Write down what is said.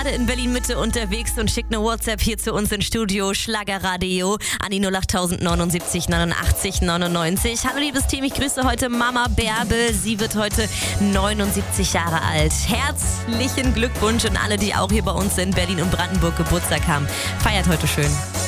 gerade in Berlin-Mitte unterwegs und schickt eine WhatsApp hier zu uns ins Studio, Schlagerradio, an die 08000 79 89 99. Hallo liebes Team, ich grüße heute Mama Bärbel. Sie wird heute 79 Jahre alt. Herzlichen Glückwunsch an alle, die auch hier bei uns in Berlin und Brandenburg Geburtstag haben. Feiert heute schön.